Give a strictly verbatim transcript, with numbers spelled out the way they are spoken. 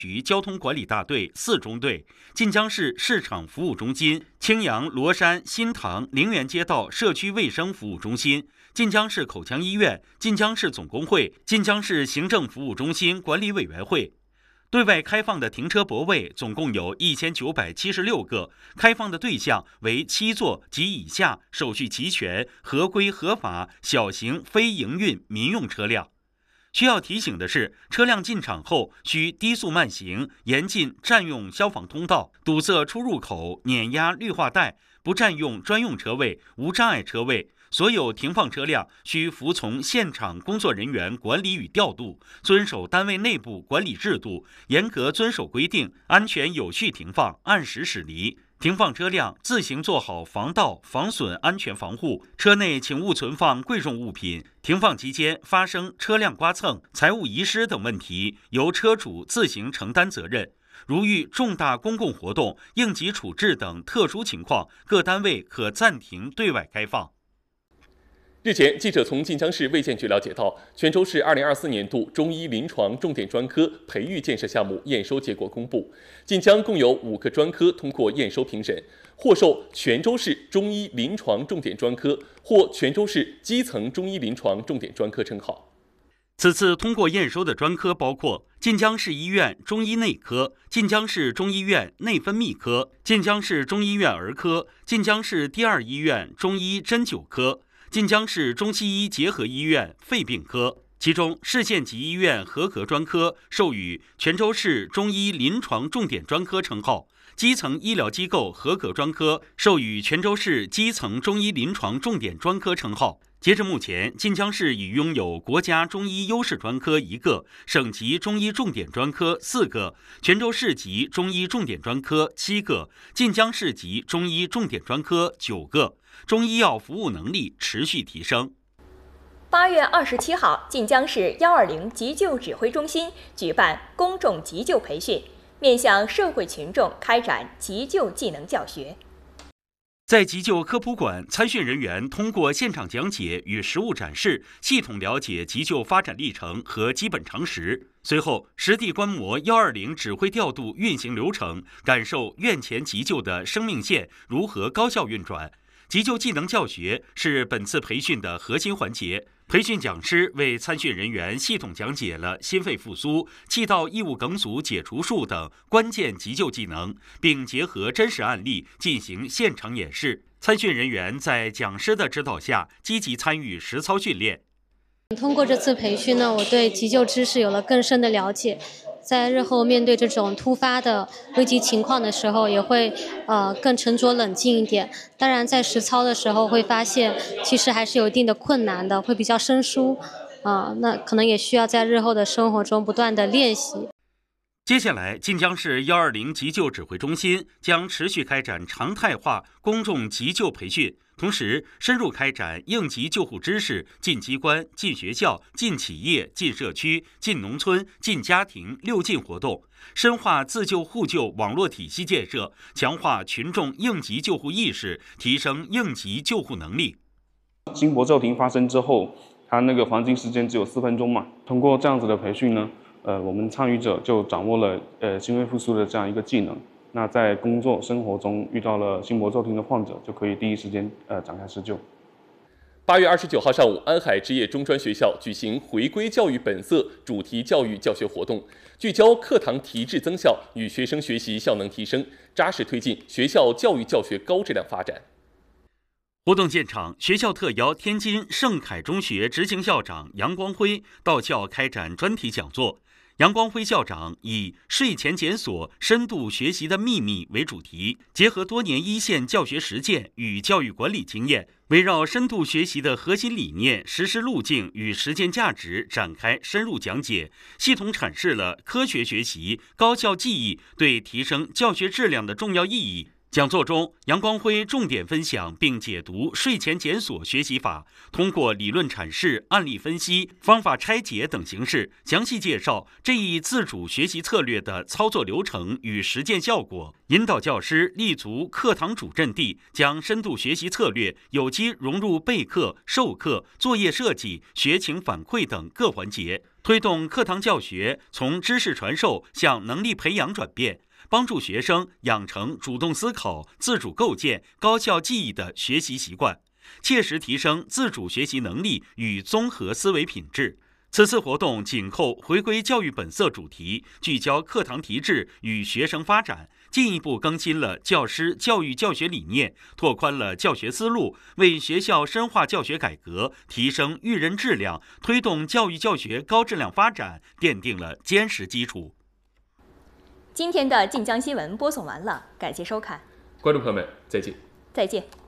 局交通管理大队四中队、晋江市市场服务中心、青阳罗山新塘陵园街道社区卫生服务中心、晋江市口腔医院、晋江市总工会、晋江市行政服务中心管理委员会。对外开放的停车泊位总共有一千九百七十六个，开放的对象为七座及以下，手续齐全、合规合法小型非营运民用车辆。需要提醒的是，车辆进场后需低速慢行，严禁占用消防通道、堵塞出入口、碾压绿化带，不占用专用车位、无障碍车位。所有停放车辆需服从现场工作人员管理与调度，遵守单位内部管理制度，严格遵守规定，安全有序停放，按时驶离。停放车辆自行做好防盗、防损安全防护，车内请勿存放贵重物品。停放期间发生车辆刮蹭、财物遗失等问题，由车主自行承担责任。如遇重大公共活动、应急处置等特殊情况，各单位可暂停对外开放。 日前，记者从晋江市卫健局了解到，泉州市二零二四年度中医临床重点专科培育建设项目验收结果公布，晋江共有五个专科通过验收评审，获授泉州市中医临床重点专科或泉州市基层中医临床重点专科称号。 此次通过验收的专科包括晋江市医院中医内科、晋江市中医院内分泌科、晋江市中医院儿科、晋江市第二医院中医针灸科、晋江市中西医结合医院肺病科。其中，市县级医院合格专科授予泉州市中医临床重点专科称号，基层医疗机构合格专科授予泉州市基层中医临床重点专科称号。截至目前，晋江市已拥有国家中医优势专科一个，省级中医重点专科四个，泉州市级中医重点专科七个，晋江市级中医重点专科九个。中医药服务能力持续提升。 八月二十七号，晋江市幺二零急救指挥中心举办公众急救培训，面向社会群众开展急救技能教学。 在急救科普馆，参训人员通过现场讲解与实物展示，系统了解急救发展历程和基本常识。随后，实地观摩幺二零指挥调度运行流程，感受院前急救的生命线如何高效运转。急救技能教学是本次培训的核心环节。培训讲师为参训人员系统讲解了心肺复苏、气道异物梗阻解除术等关键急救技能，并结合真实案例进行现场演示。参训人员在讲师的指导下，积极参与实操训练。 通过这次培训呢，我对急救知识有了更深的了解。在日后面对这种突发的危急情况的时候，也会呃更沉着冷静一点。当然，在实操的时候会发现，其实还是有一定的困难的，会比较生疏，啊、呃，那可能也需要在日后的生活中不断的练习。 接下来，晋江市幺二零急救指挥中心将持续开展常态化公众急救培训，同时深入开展应急救护知识进机关、进学校、进企业、进社区、进农村、进家庭六进活动，深化自救互救网络体系建设，强化群众应急救护意识，提升应急救护能力。 心搏骤停发生之后，它那个黄金时间只有四分钟嘛，通过这样子的培训呢，呃，我们参与者就掌握了呃心肺复苏的这样一个技能。那在工作生活中遇到了心搏骤停的患者，就可以第一时间呃展开施救。 八月二十九号上午，安海职业中专学校举行回归教育本色主题教育教学活动，聚焦课堂提质增效与学生学习效能提升，扎实推进学校教育教学高质量发展。 活动现场，学校特邀天津盛凯中学执行校长杨光辉到校开展专题讲座。杨光辉校长以睡前检索深度学习的秘密为主题，结合多年一线教学实践与教育管理经验，围绕深度学习的核心理念、实施路径与实践价值展开深入讲解，系统阐释了科学学习、高效记忆对提升教学质量的重要意义， 讲座中，杨光辉重点分享并解读税前检索学习法，通过理论阐释、案例分析、方法拆解等形式，详细介绍这一自主学习策略的操作流程与实践效果，引导教师立足课堂主阵地，将深度学习策略有机融入备课、授课、作业设计、学情反馈等各环节，推动课堂教学从知识传授向能力培养转变。帮助学生养成主动思考、自主构建、高效记忆的学习习惯，切实提升自主学习能力与综合思维品质。此次活动紧扣回归教育本色主题，聚焦课堂提质与学生发展，进一步更新了教师教育教学理念，拓宽了教学思路，为学校深化教学改革、提升育人质量、推动教育教学高质量发展奠定了坚实基础。 今天的晋江新闻播送完了，感谢收看， 观众朋友们，再见。 再见。